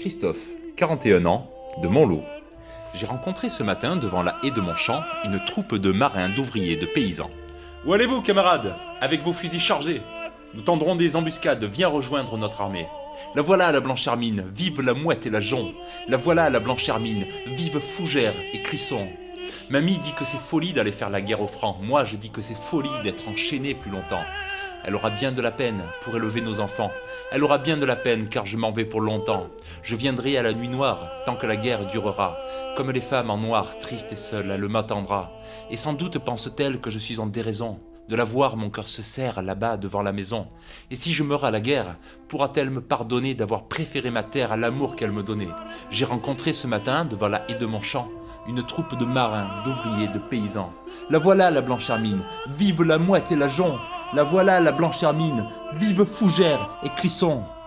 Christophe, 41 ans, de Montlot. J'ai rencontré ce matin, devant la haie de mon champ, une troupe de marins, d'ouvriers, de paysans. « Où allez-vous, camarades ? Avec vos fusils chargés. Nous tendrons des embuscades, viens rejoindre notre armée. La voilà, la blanche hermine, vive la mouette et la jonc. La voilà, la blanche hermine, vive Fougère et Crisson. Mamie dit que c'est folie d'aller faire la guerre aux Francs. Moi, je dis que c'est folie d'être enchaîné plus longtemps. Elle aura bien de la peine pour élever nos enfants. Elle aura bien de la peine car je m'en vais pour longtemps. Je viendrai à la nuit noire tant que la guerre durera. Comme les femmes en noir, tristes et seules, elle m'attendra. Et sans doute pense-t-elle que je suis en déraison. De la voir, mon cœur se serre là-bas devant la maison. Et si je meurs à la guerre, pourra-t-elle me pardonner d'avoir préféré ma terre à l'amour qu'elle me donnait ? J'ai rencontré ce matin, devant la haie de mon champ, une troupe de marins, d'ouvriers, de paysans. La voilà, la blanche hermine, vive la mouette et la jonc. La voilà, la blanche hermine, vive Fougère et Crisson.